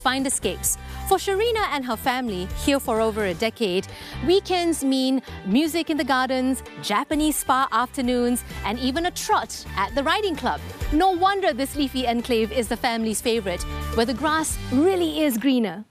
find escapes. For Sharina and her family, here for over a decade, weekends mean music in the gardens, Japanese spa afternoons, and even a trot at the riding club. No wonder this leafy enclave is the family's favorite, where the grass really is greener.